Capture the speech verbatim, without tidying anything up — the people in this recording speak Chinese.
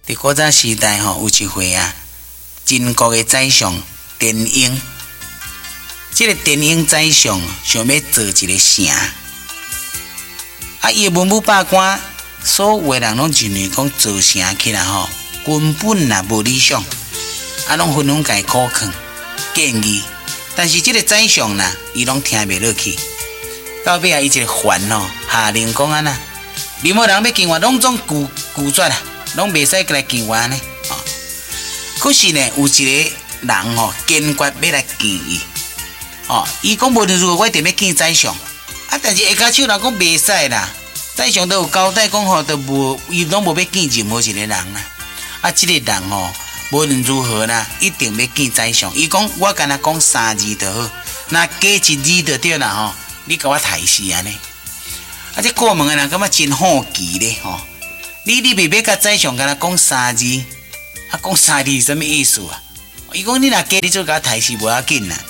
伫古早时代吼，有一回啊，晋国的宰相田婴，这个田婴宰相想要做一个城，啊，伊的文武百官所有的人拢认为讲做城起来吼，根本啊无理想，啊，拢纷纷甲伊苦劝建议，但是这个宰相呐，伊拢听袂落去，到尾啊，伊一个烦吼，下令讲安那，任何人要见我，拢总拒拒绝啊。拢袂使过来见我呢，哦。可是呢，有一个人吼，坚决要来见伊，哦。伊讲无论如何，我一定要见宰相。啊，但是下骹手人讲袂使啦，宰相都有交代讲吼，都无伊拢无要见任何一个人啦。啊，这个人吼，无论如何啦，一定要见宰相。伊讲我干那讲三字就好，那加一字就对啦吼。你甲我抬死安尼。啊，这过门的人感觉真好奇咧吼。你你袂要甲宰相甲他讲三字，啊讲三字是啥物意思啊？伊讲你若加，你就甲他抬死无要紧啦。